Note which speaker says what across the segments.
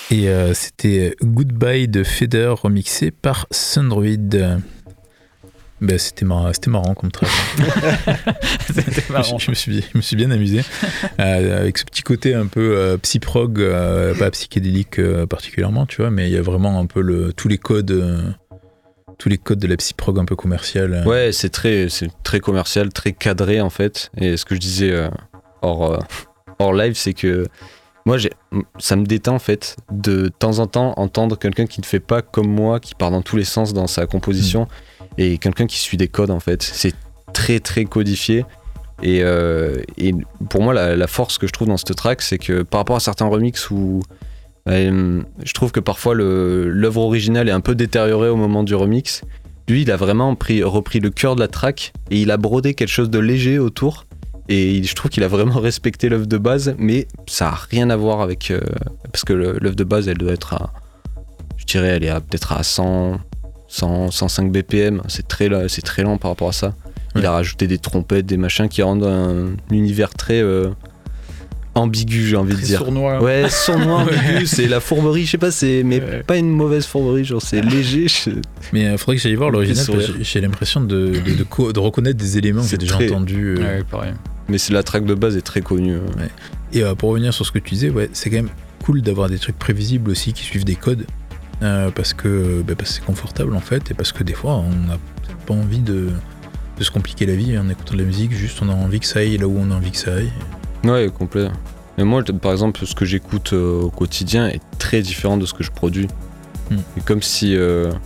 Speaker 1: Et c'était Goodbye de Feder remixé par Sundroid. Ben, c'était marrant comme track.
Speaker 2: C'était marrant.
Speaker 1: Je me suis bien amusé avec ce petit côté un peu psy-prog, pas psychédélique particulièrement, tu vois, mais il y a vraiment un peu tous les codes de la psy-prog un peu commerciale.
Speaker 3: Ouais, c'est très commercial, très cadré en fait. Et ce que je disais hors live, c'est que moi, ça me détend en fait de temps en temps entendre quelqu'un qui ne fait pas comme moi, qui part dans tous les sens dans sa composition. Et quelqu'un qui suit des codes en fait, c'est très très codifié et pour moi la force que je trouve dans cette track, c'est que par rapport à certains remixes où je trouve que parfois l'œuvre originale est un peu détériorée au moment du remix, lui il a vraiment repris le cœur de la track et il a brodé quelque chose de léger autour et je trouve qu'il a vraiment respecté l'œuvre de base, mais ça n'a rien à voir avec parce que l'œuvre de base elle doit être elle est peut-être à 105 BPM, c'est très lent par rapport à ça. Il a rajouté des trompettes, des machins qui rendent un univers très ambigu, j'ai envie de dire.
Speaker 2: Sournois.
Speaker 3: Ouais, sournois, ambigu, c'est la fourberie, je sais pas, pas une mauvaise fourberie, genre c'est léger.
Speaker 1: Mais il faudrait que j'aille voir l'original parce que j'ai l'impression de reconnaître des éléments que j'ai déjà entendus.
Speaker 2: Ouais, pareil.
Speaker 3: Mais la track de base est très connue.
Speaker 1: Ouais. Et pour revenir sur ce que tu disais, c'est quand même cool d'avoir des trucs prévisibles aussi qui suivent des codes. Parce que c'est confortable en fait, et parce que des fois on n'a pas envie de se compliquer la vie en écoutant de la musique, juste on a envie que ça aille là où on a envie que ça aille.
Speaker 3: Ouais, complet. Mais moi par exemple ce que j'écoute au quotidien est très différent de ce que je produis. C'est comme si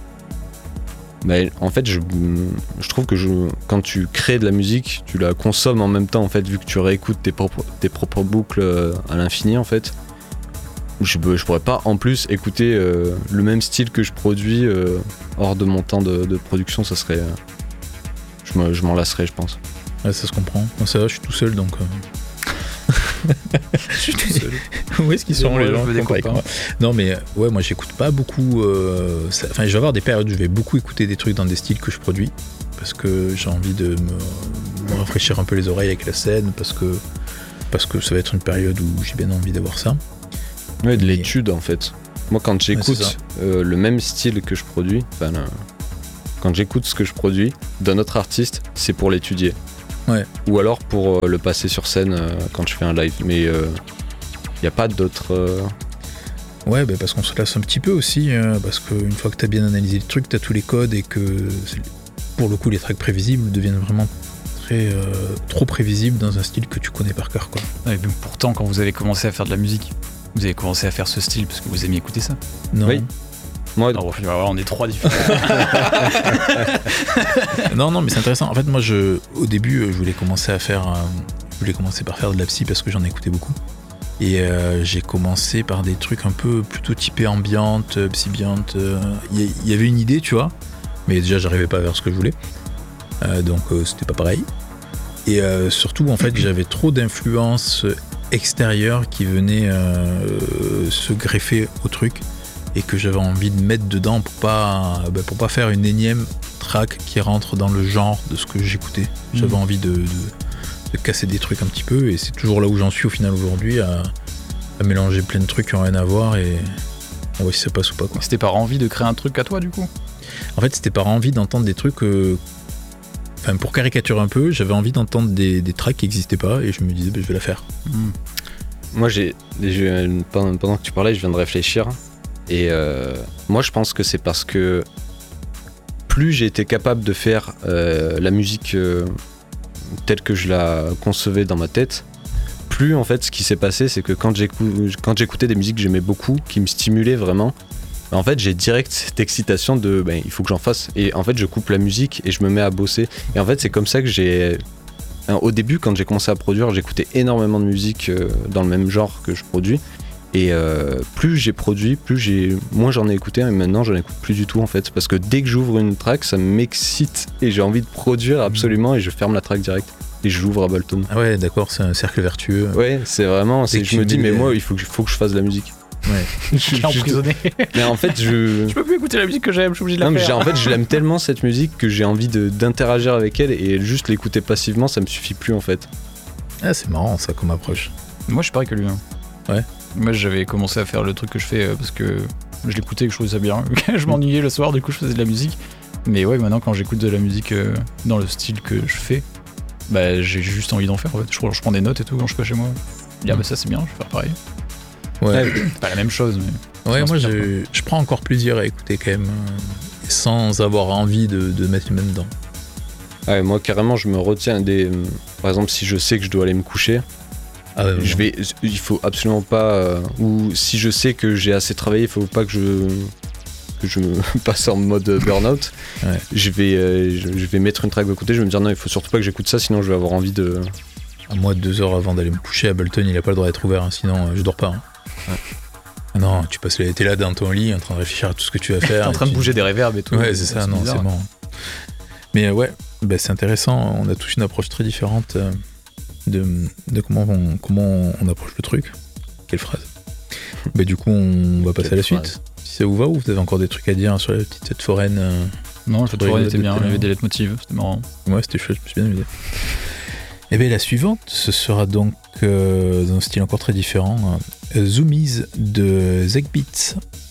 Speaker 3: en fait je trouve que quand tu crées de la musique, tu la consommes en même temps en fait, vu que tu réécoutes tes propres boucles à l'infini en fait. Je pourrais pas en plus écouter le même style que je produis hors de mon temps de production, ça serait je m'en lasserais je pense.
Speaker 1: Ouais, ça se comprend. Moi ça va, je suis tout seul donc
Speaker 2: je suis tout seul.
Speaker 1: Où est-ce qu'ils sont les gens
Speaker 2: avec moi?
Speaker 1: Non mais ouais, moi j'écoute pas beaucoup je vais avoir des périodes où je vais beaucoup écouter des trucs dans des styles que je produis parce que j'ai envie de me rafraîchir un peu les oreilles avec la scène, parce que ça va être une période où j'ai bien envie d'avoir ça.
Speaker 3: Ouais, de l'étude en fait. Moi quand j'écoute le même style que je produis, quand j'écoute ce que je produis d'un autre artiste, c'est pour l'étudier.
Speaker 1: Ouais.
Speaker 3: Ou alors pour le passer sur scène quand je fais un live. Mais il n'y a pas d'autres...
Speaker 1: Ouais, parce qu'on se lasse un petit peu aussi, parce qu'une fois que tu as bien analysé le truc, tu as tous les codes et que pour le coup les tracks prévisibles deviennent vraiment trop prévisibles dans un style que tu connais par cœur, quoi.
Speaker 2: Ouais, mais pourtant quand vous avez commencé à faire de la musique, vous avez commencé à faire ce style parce que vous aimiez écouter ça?
Speaker 1: Non.
Speaker 3: Oui. Moi,
Speaker 2: on est trois différents.
Speaker 1: Non, mais c'est intéressant. En fait, moi, au début, je voulais commencer par faire de la psy parce que j'en écoutais beaucoup. Et j'ai commencé par des trucs un peu plutôt typés ambiante, psybiante. Il y avait une idée, tu vois, mais déjà, j'arrivais pas à faire ce que je voulais. Donc, c'était pas pareil. Et surtout, en fait, j'avais trop d'influences extérieures qui venaient se greffer au truc et que j'avais envie de mettre dedans pour pas faire une énième track qui rentre dans le genre de ce que j'écoutais. J'avais envie de casser des trucs un petit peu, et c'est toujours là où j'en suis au final aujourd'hui, à mélanger plein de trucs qui n'ont rien à voir, et on voit si ça passe ou pas, quoi.
Speaker 2: C'était par envie de créer un truc à toi du coup?
Speaker 1: En fait, c'était par envie d'entendre des trucs... pour caricaturer un peu, j'avais envie d'entendre des tracks qui n'existaient pas, et je me disais, je vais la faire.
Speaker 3: Moi, pendant que tu parlais, je viens de réfléchir. Et moi, je pense que c'est parce que plus j'ai été capable de faire la musique telle que je la concevais dans ma tête, plus en fait ce qui s'est passé, c'est que quand j'écoutais des musiques que j'aimais beaucoup, qui me stimulaient vraiment, en fait j'ai direct cette excitation de il faut que j'en fasse, et en fait je coupe la musique et je me mets à bosser. Et en fait c'est comme ça que au début, quand j'ai commencé à produire, j'écoutais énormément de musique dans le même genre que je produis. Et plus j'ai produit, moins j'en ai écouté, et maintenant j'en écoute plus du tout en fait, parce que dès que j'ouvre une track, ça m'excite et j'ai envie de produire absolument, et je ferme la track direct et j'ouvre Ableton.
Speaker 1: Ah ouais, d'accord, c'est un cercle vertueux.
Speaker 3: Ouais, c'est vraiment, je me dis mais moi il faut que je fasse de la musique.
Speaker 1: Ouais.
Speaker 2: Je suis emprisonné.
Speaker 3: Mais en fait
Speaker 2: je peux plus écouter la musique que j'aime, je suis obligé de la faire.
Speaker 3: En fait je l'aime tellement cette musique que j'ai envie d'interagir avec elle, et juste l'écouter passivement ça me suffit plus en fait.
Speaker 1: Ah, c'est marrant ça comme approche.
Speaker 2: Moi je suis pareil que lui.
Speaker 1: Ouais.
Speaker 2: Moi, j'avais commencé à faire le truc que je fais parce que je l'écoutais et que je trouvais ça bien. Je m'ennuyais le soir, du coup, je faisais de la musique. Mais ouais, maintenant, quand j'écoute de la musique dans le style que je fais, bah, j'ai juste envie d'en faire. En fait. Je prends des notes et tout quand je suis pas chez moi. Je dis, ah bah ça, c'est bien, je vais faire pareil.
Speaker 1: Ouais,
Speaker 2: C'est pas la même chose, mais.
Speaker 1: ouais, moi
Speaker 2: m'inspire,
Speaker 1: je prends encore plaisir à écouter quand même, sans avoir envie de mettre les mains dedans.
Speaker 3: Ouais, moi carrément je me retiens par exemple si je sais que je dois aller me coucher,
Speaker 1: Ah ouais,
Speaker 3: il faut absolument pas ou si je sais que j'ai assez travaillé, il faut pas que je me passe en mode burn-out.
Speaker 1: Ouais.
Speaker 3: Je vais mettre une track de côté, je vais me dire non, il faut surtout pas que j'écoute ça, sinon je vais avoir envie de.
Speaker 1: Moi, 2 heures avant d'aller me coucher, Ableton, il a pas le droit d'être ouvert, hein, sinon je dors pas. Hein.
Speaker 3: Ouais.
Speaker 1: Ah non, t'es là dans ton lit en train de réfléchir à tout ce que tu vas faire.
Speaker 2: T'es en train de bouger des reverbs et tout.
Speaker 1: Ouais, c'est ça, non,
Speaker 2: bizarre.
Speaker 1: c'est bon. Mais ouais, bah, c'est intéressant, on a tous une approche très différente de comment on approche le truc. Quelle phrase. Bah, du coup, on va passer à la suite. Si ça vous va, ou vous avez encore des trucs à dire sur la petite fête foraine
Speaker 2: Non, cette
Speaker 1: Ouais,
Speaker 2: forêt
Speaker 1: il
Speaker 2: était
Speaker 1: y a
Speaker 2: bien,
Speaker 1: d'autres
Speaker 2: il y avait
Speaker 1: éléments.
Speaker 2: des leitmotivs, c'était marrant.
Speaker 1: Ouais, c'était chouette, je me suis bien amusé. Et bien la suivante, ce sera donc dans un style encore très différent, Zoomies de Zeg Beats.